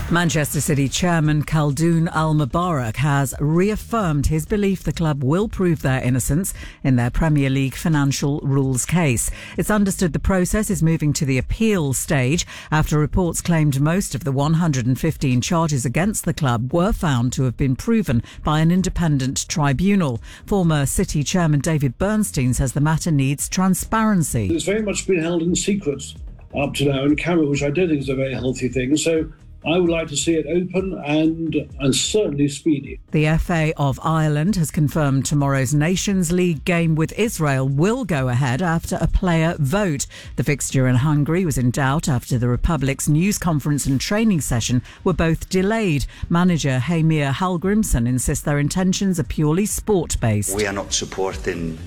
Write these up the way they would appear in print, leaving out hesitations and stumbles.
Manchester City chairman Khaldoon Al-Mubarak has reaffirmed his belief the club will prove their innocence in their Premier League financial rules case. It's understood the process is moving to the appeal stage after reports claimed most of the 115 charges against the club were found to have been proven by an independent tribunal. Former City chairman David Bernstein says the matter needs transparency. It's very much been held in secret up to now in camera, which I don't think is a very healthy thing. So I would like to see it open and certainly speedy. The FA of Ireland has confirmed tomorrow's Nations League game with Israel will go ahead after a player vote. The fixture in Hungary was in doubt after the Republic's news conference and training session were both delayed. Manager Heimir Hallgrimsson insists their intentions are purely sport-based. We are not supporting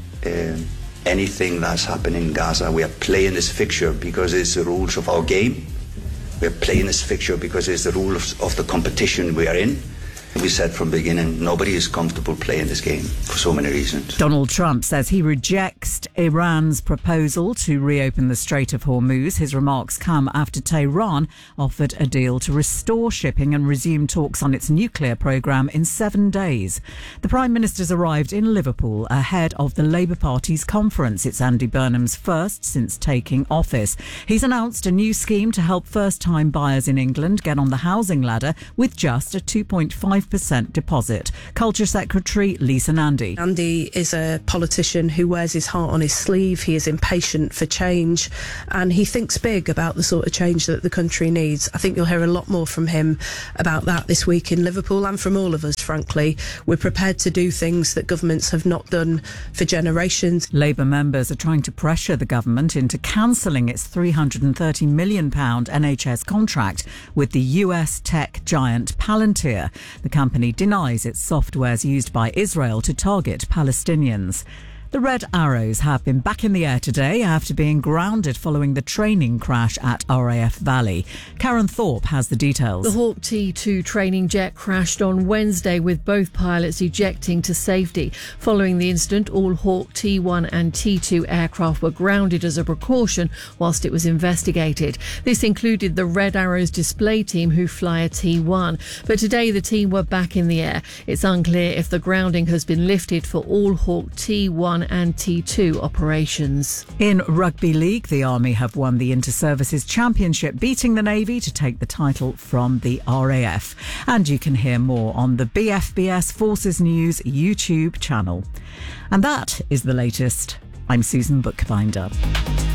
anything that's happening in Gaza. We are playing this fixture because it's the rules of our game. We're playing this fixture because it's the rules of the competition we are in. We said from the beginning, nobody is comfortable playing this game for so many reasons. Donald Trump says he rejects Iran's proposal to reopen the Strait of Hormuz. His remarks come after Tehran offered a deal to restore shipping and resume talks on its nuclear programme in 7 days. The Prime Minister's arrived in Liverpool ahead of the Labour Party's conference. It's Andy Burnham's first since taking office. He's announced a new scheme to help first-time buyers in England get on the housing ladder with just a 2.5% deposit. Culture Secretary Lisa Nandy. Andy is a politician who wears his heart on his sleeve. He is impatient for change and he thinks big about the sort of change that the country needs. I think you'll hear a lot more from him about that this week in Liverpool and from all of us, frankly. We're prepared to do things that governments have not done for generations. Labour members are trying to pressure the government into cancelling its £330 million NHS contract with the US tech giant Palantir. The company denies its software's used by Israel to target Palestinians. The Red Arrows have been back in the air today after being grounded following the training crash at RAF Valley. Karen Thorpe has the details. The Hawk T2 training jet crashed on Wednesday with both pilots ejecting to safety. Following the incident, all Hawk T1 and T2 aircraft were grounded as a precaution whilst it was investigated. This included the Red Arrows display team who fly a T1. But today the team were back in the air. It's unclear if the grounding has been lifted for all Hawk T1 and T2 operations. In Rugby League, the Army have won the Inter-Services Championship, beating the Navy to take the title from the RAF. And you can hear more on the BFBS Forces News YouTube channel. And that is the latest. I'm Susan Bookbinder.